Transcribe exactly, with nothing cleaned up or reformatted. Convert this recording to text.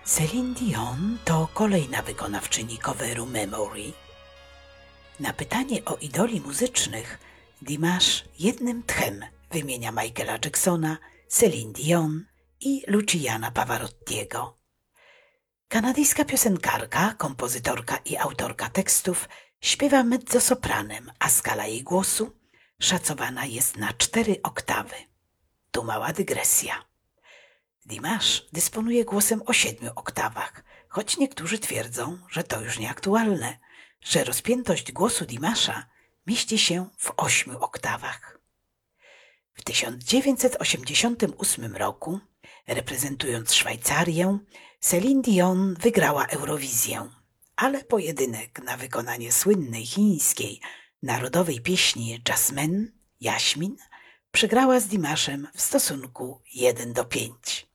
Céline Dion to kolejna wykonawczyni coveru Memory. Na pytanie o idoli muzycznych Dimash jednym tchem wymienia Michaela Jacksona, Céline Dion i Luciana Pavarottiego. Kanadyjska piosenkarka, kompozytorka i autorka tekstów śpiewa mezzosopranem, a skala jej głosu szacowana jest na cztery oktawy. Tu mała dygresja. Dimash dysponuje głosem o siedmiu oktawach, choć niektórzy twierdzą, że to już nieaktualne, że rozpiętość głosu Dimasha mieści się w ośmiu oktawach. W tysiąc dziewięćset osiemdziesiątym ósmym roku, reprezentując Szwajcarię, Céline Dion wygrała Eurowizję, ale pojedynek na wykonanie słynnej chińskiej narodowej pieśni Jasmine, Jaśmin, przegrała z Dimashem w stosunku jeden do pięciu.